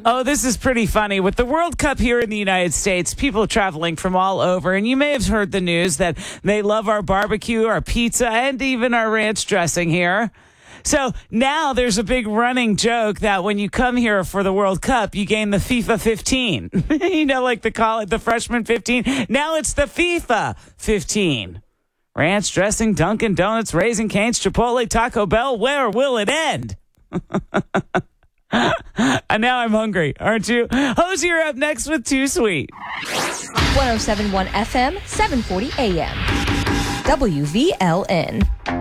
Oh, this is pretty funny. With the World Cup here in the United States, people are traveling from all over, and you may have heard the news that they love our barbecue, our pizza, and even our ranch dressing here. So now there's a big running joke that when you come here for the World Cup, you gain the FIFA 15. Like the freshman 15. Now it's the FIFA 15. Ranch dressing, Dunkin' Donuts, Raising Cane's, Chipotle, Taco Bell. Where will it end? And now I'm hungry, aren't you? Hosier up next with Too Sweet. 107.1 FM, 740 AM. WVLN.